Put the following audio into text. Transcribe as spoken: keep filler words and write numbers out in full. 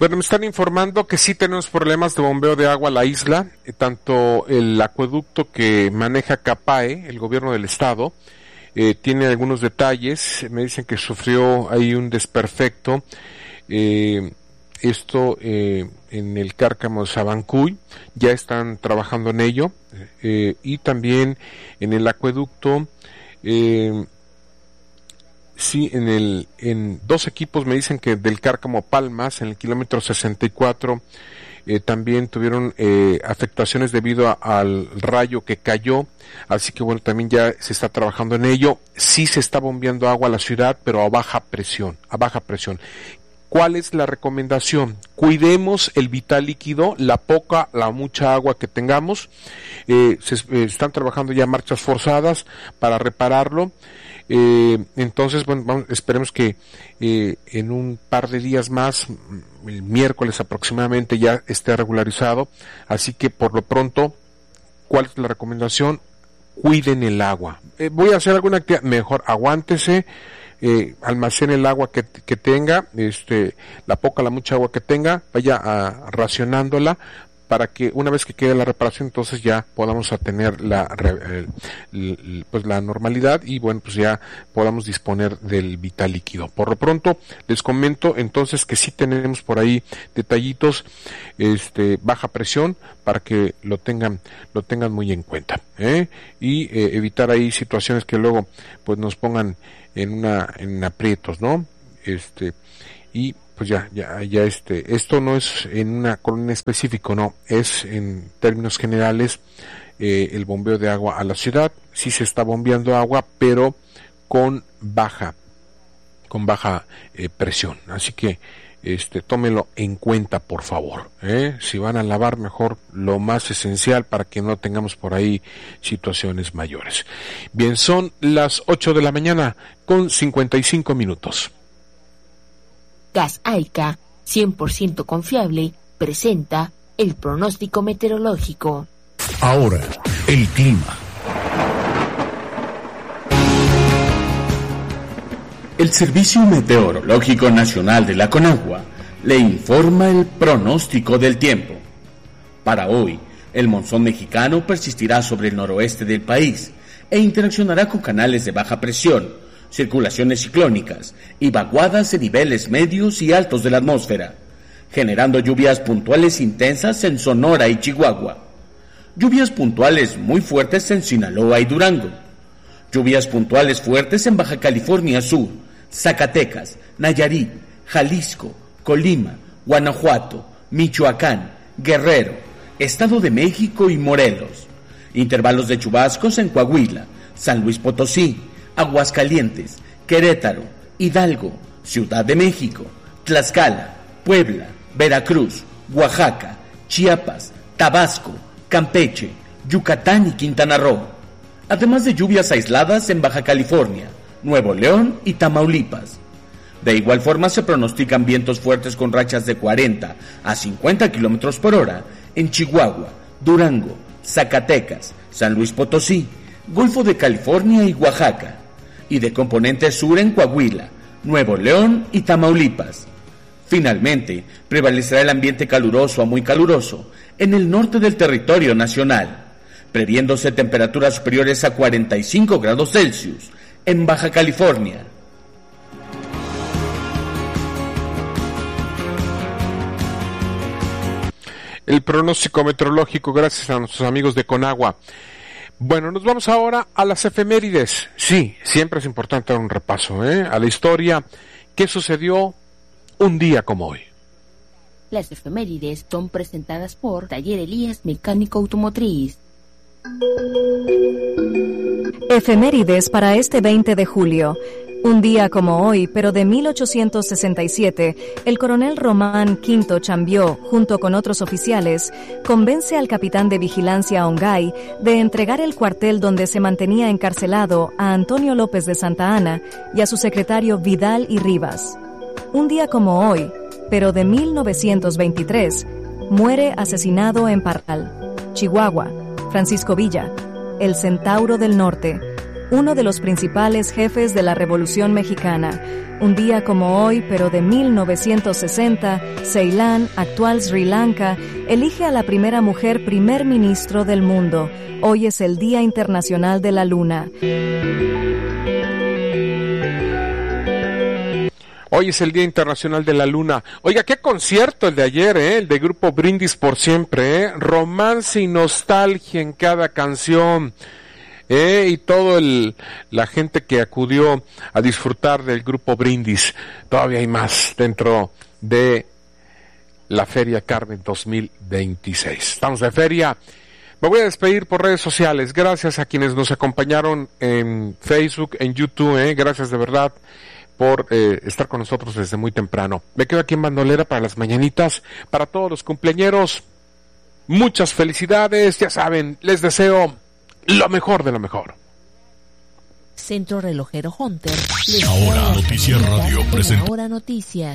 Bueno, me están informando que sí tenemos problemas de bombeo de agua a la isla, eh, tanto el acueducto que maneja CAPAE, el gobierno del estado, eh, tiene algunos detalles, me dicen que sufrió ahí un desperfecto, eh, esto eh, en el Cárcamo de Sabancuy, ya están trabajando en ello, eh, y también en el acueducto, eh, sí, en el en dos equipos me dicen que del Cárcamo Palmas, en el kilómetro sesenta y cuatro, eh, también tuvieron eh, afectaciones debido a, al rayo que cayó, así que bueno, también ya se está trabajando en ello. Sí se está bombeando agua a la ciudad, pero a baja presión, a baja presión. ¿Cuál es la recomendación? Cuidemos el vital líquido, la poca, la mucha agua que tengamos. Eh, se eh, están trabajando ya marchas forzadas para repararlo. Eh, entonces, bueno, vamos, esperemos que eh, en un par de días más, el miércoles aproximadamente, ya esté regularizado. Así que por lo pronto, ¿cuál es la recomendación? Cuiden el agua. Eh, voy a hacer alguna actividad, mejor aguántese. Eh, almacene el agua que, que tenga, este, la poca, la mucha agua que tenga, vaya a, racionándola para que una vez que quede la reparación, entonces ya podamos tener la, el, el, pues la normalidad y bueno, pues ya podamos disponer del vital líquido. Por lo pronto, les comento entonces que sí tenemos por ahí detallitos, este, baja presión, para que lo tengan, lo tengan muy en cuenta, ¿eh? Y eh, evitar ahí situaciones que luego, pues nos pongan en una en aprietos, ¿no? Este y pues ya ya ya este esto no es en una colonia específico, no, es en términos generales eh, el bombeo de agua a la ciudad. Sí se está bombeando agua, pero con baja con baja eh, presión, así que este tómelo en cuenta, por favor, ¿eh? Si van a lavar, mejor lo más esencial para que no tengamos por ahí situaciones mayores. Bien, son las ocho de la mañana con cincuenta y cinco minutos. Gas Aica, cien por ciento confiable, presenta el pronóstico meteorológico. Ahora, el clima. El Servicio Meteorológico Nacional de la Conagua le informa el pronóstico del tiempo. Para hoy, el monzón mexicano persistirá sobre el noroeste del país e interaccionará con canales de baja presión, circulaciones ciclónicas y vaguadas en niveles medios y altos de la atmósfera, generando lluvias puntuales intensas en Sonora y Chihuahua, lluvias puntuales muy fuertes en Sinaloa y Durango, lluvias puntuales fuertes en Baja California Sur, Zacatecas, Nayarit, Jalisco, Colima, Guanajuato, Michoacán, Guerrero, Estado de México y Morelos. Intervalos de chubascos en Coahuila, San Luis Potosí, Aguascalientes, Querétaro, Hidalgo, Ciudad de México, Tlaxcala, Puebla, Veracruz, Oaxaca, Chiapas, Tabasco, Campeche, Yucatán y Quintana Roo. Además de lluvias aisladas en Baja California, Nuevo León y Tamaulipas. De igual forma se pronostican vientos fuertes con rachas de cuarenta a cincuenta kilómetros por hora en Chihuahua, Durango, Zacatecas, San Luis Potosí, Golfo de California y Oaxaca, y de componente sur en Coahuila, Nuevo León y Tamaulipas. Finalmente, prevalecerá el ambiente caluroso a muy caluroso en el norte del territorio nacional, previéndose temperaturas superiores a cuarenta y cinco grados Celsius en Baja California. El pronóstico meteorológico gracias a nuestros amigos de Conagua. Bueno, nos vamos ahora a las efemérides. Sí, siempre es importante dar un repaso, ¿eh? A la historia. ¿Qué sucedió un día como hoy? Las efemérides son presentadas por Taller Elías Mecánico Automotriz. Efemérides para este veinte de julio. Un día como hoy, pero de mil ochocientos sesenta y siete, el coronel Román Quinto Chambió, junto con otros oficiales, convence al capitán de vigilancia Ongay de entregar el cuartel donde se mantenía encarcelado a Antonio López de Santa Anna y a su secretario Vidal y Rivas. Un día como hoy, pero de mil novecientos veintitrés, muere asesinado en Parral, Chihuahua, Francisco Villa, el Centauro del Norte, uno de los principales jefes de la Revolución Mexicana. Un día como hoy, pero de mil novecientos sesenta, Ceilán, actual Sri Lanka, elige a la primera mujer primer ministro del mundo. Hoy es el Día Internacional de la Luna. Hoy es el Día Internacional de la Luna. Oiga, qué concierto el de ayer, ¿eh? El de Grupo Brindis por Siempre, ¿eh? Romance y nostalgia en cada canción. Eh, y todo el la gente que acudió a disfrutar del Grupo Brindis. Todavía hay más dentro de la Feria Carmen dos mil veintiséis. Estamos de feria. Me voy a despedir por redes sociales. Gracias a quienes nos acompañaron en Facebook, en YouTube. Eh. Gracias de verdad por eh, estar con nosotros desde muy temprano. Me quedo aquí en bandolera para las mañanitas. Para todos los cumpleañeros, muchas felicidades. Ya saben, les deseo lo mejor de lo mejor. Centro Relojero Hunter. Ahora Noticias Radio presenta. Ahora Noticias.